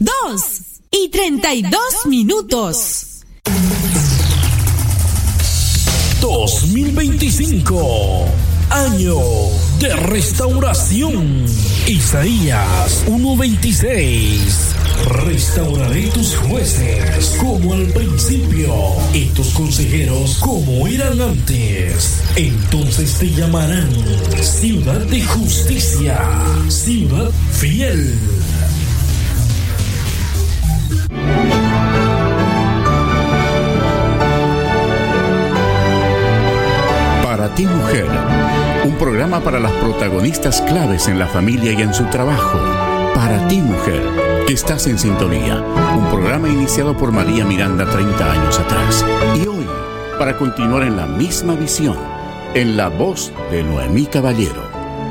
2:32. 2025, año de restauración. Isaías 1:26. Restauraré tus jueces como al principio y tus consejeros como eran antes. Entonces te llamarán ciudad de justicia, ciudad fiel. Para ti, mujer, un programa para las protagonistas claves en la familia y en su trabajo. Para ti, mujer, que estás en sintonía. Un programa iniciado por María Miranda 30 años atrás. Y hoy, para continuar en la misma visión, en la voz de Noemí Caballero.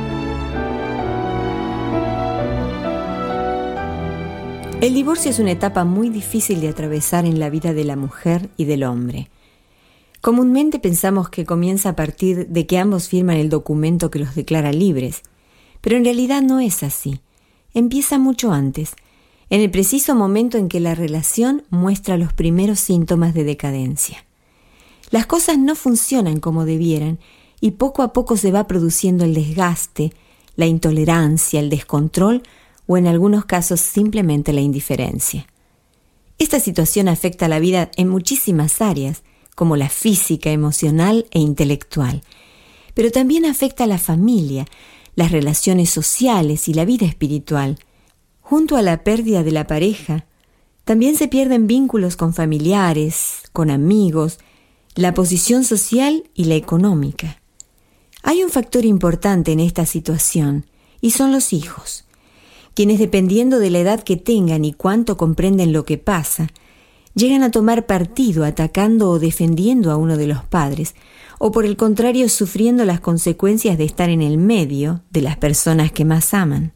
El divorcio es una etapa muy difícil de atravesar en la vida de la mujer y del hombre. Comúnmente pensamos que comienza a partir de que ambos firman el documento que los declara libres, pero en realidad no es así. Empieza mucho antes, en el preciso momento en que la relación muestra los primeros síntomas de decadencia. Las cosas no funcionan como debieran y poco a poco se va produciendo el desgaste, la intolerancia, el descontrol o en algunos casos simplemente la indiferencia. Esta situación afecta la vida en muchísimas áreas, como la física, emocional e intelectual, pero también afecta a la familia, las relaciones sociales y la vida espiritual. Junto a la pérdida de la pareja, también se pierden vínculos con familiares, con amigos, la posición social y la económica. Hay un factor importante en esta situación, y son los hijos, quienes dependiendo de la edad que tengan y cuánto comprenden lo que pasa, llegan a tomar partido atacando o defendiendo a uno de los padres, o por el contrario sufriendo las consecuencias de estar en el medio de las personas que más aman.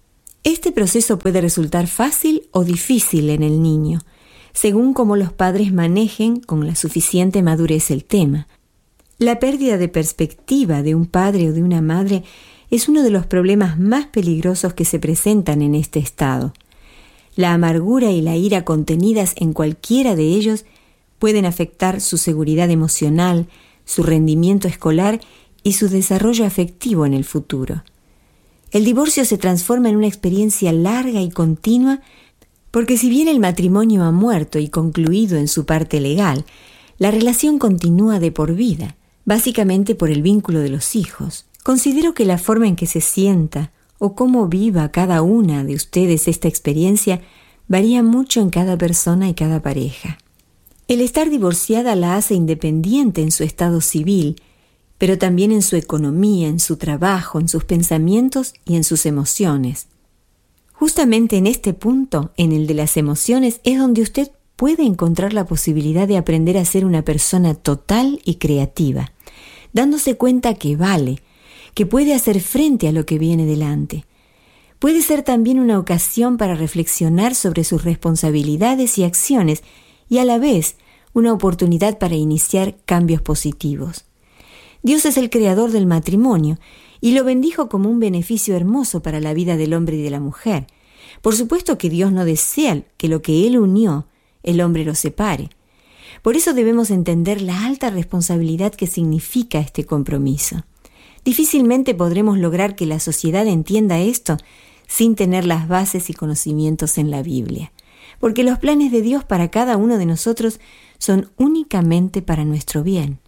Este proceso puede resultar fácil o difícil en el niño, según cómo los padres manejen con la suficiente madurez el tema. La pérdida de perspectiva de un padre o de una madre es uno de los problemas más peligrosos que se presentan en este estado. La amargura y la ira contenidas en cualquiera de ellos pueden afectar su seguridad emocional, su rendimiento escolar y su desarrollo afectivo en el futuro. El divorcio se transforma en una experiencia larga y continua porque si bien el matrimonio ha muerto y concluido en su parte legal, la relación continúa de por vida, básicamente por el vínculo de los hijos. Considero que la forma en que se sienta o cómo viva cada una de ustedes esta experiencia varía mucho en cada persona y cada pareja. El estar divorciada la hace independiente en su estado civil, pero también en su economía, en su trabajo, en sus pensamientos y en sus emociones. Justamente en este punto, en el de las emociones, es donde usted puede encontrar la posibilidad de aprender a ser una persona total y creativa, dándose cuenta que vale, que puede hacer frente a lo que viene delante. Puede ser también una ocasión para reflexionar sobre sus responsabilidades y acciones y a la vez una oportunidad para iniciar cambios positivos. Dios es el creador del matrimonio y lo bendijo como un beneficio hermoso para la vida del hombre y de la mujer. Por supuesto que Dios no desea que lo que Él unió, el hombre lo separe. Por eso debemos entender la alta responsabilidad que significa este compromiso. Difícilmente podremos lograr que la sociedad entienda esto sin tener las bases y conocimientos en la Biblia, porque los planes de Dios para cada uno de nosotros son únicamente para nuestro bien.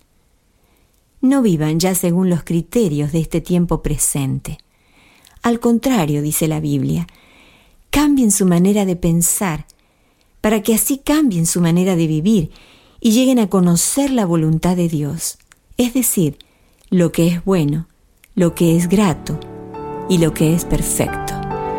No vivan ya según los criterios de este tiempo presente. Al contrario, dice la Biblia, cambien su manera de pensar, para que así cambien su manera de vivir y lleguen a conocer la voluntad de Dios, es decir, lo que es bueno, lo que es grato y lo que es perfecto.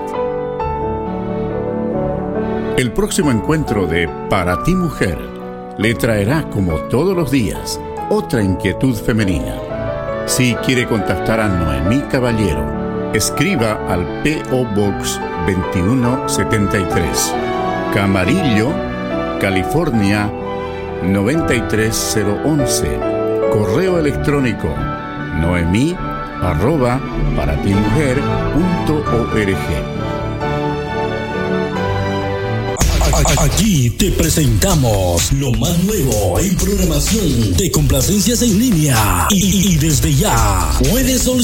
El próximo encuentro de Para ti, mujer, le traerá, como todos los días, otra inquietud femenina. Si quiere contactar a Noemí Caballero, escriba al P.O. Box 2173, Camarillo, California 93011. Correo electrónico noemi@paratimujer.org. Aquí te presentamos lo más nuevo en programación de complacencias en línea y desde ya puedes solicitar